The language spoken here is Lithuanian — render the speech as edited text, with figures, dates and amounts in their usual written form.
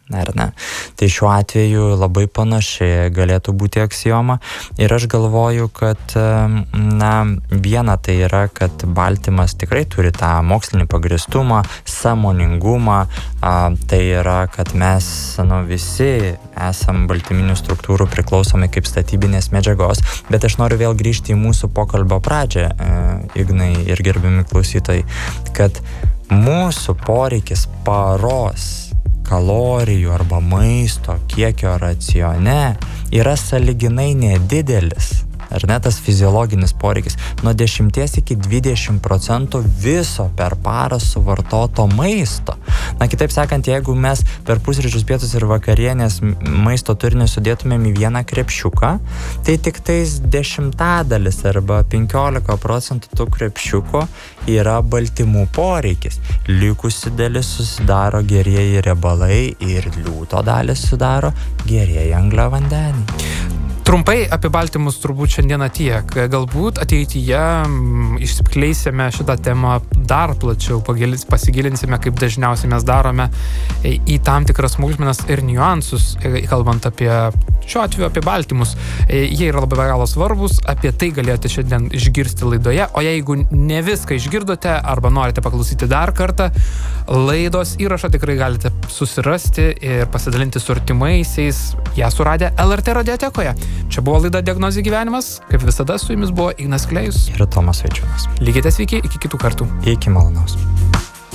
ar ne? Tai šiuo atveju labai panaši galėtų būti aksioma ir aš galvoju, kad viena tai yra, kad baltymas tikrai turi tą mokslinį pagrįstumą, sąmoningumą, tai yra, kad mes visi esam baltyminių struktūrų priklausomi kaip statybinės medžiagos, bet aš noriu vėl grįžti į mūsų pokalbio pradžią, Ignai ir gerbiami klausytojai, kad mūsų poreikis paros kalorijų arba maisto kiekio racione yra sąlyginai nedidelis. Ar ne, tas fiziologinis poreikis nuo 10 iki 20% viso per parą suvartoto maisto. Kitaip sakant, jeigu mes per pusryčius, pietus ir vakarienės maisto turinį sudėtumėm į vieną krepšiuką, tai tik tais 10% arba 15% tų krepšiuko yra baltymų poreikis. Likusi dalis susidaro gerieji riebalai ir liūto dalis sudaro gerieji angliavandeniai. Trumpai apie baltymus turbūt šiandieną tiek. Galbūt ateityje išsiskleisime šitą temą dar plačiau, pasigilinsime, kaip dažniausiai mes darome, į tam tikras smulkmenas ir niuansus, kalbant apie šiuo atveju apie baltymus. Jie yra labai be galo svarbus, apie tai galėjote šiandien išgirsti laidoje, o jeigu ne viską išgirdote arba norite paklausyti dar kartą, laidos įrašą tikrai galite susirasti ir pasidalinti su artimaisiais, ją suradę LRT radiotekoje. Čia buvo laida Diagnozė gyvenimas, kaip visada su jumis buvo Ignas Klėjus ir Tomas Vaičiūnas. Likite sveiki, iki kitų kartų. Iki malonaus.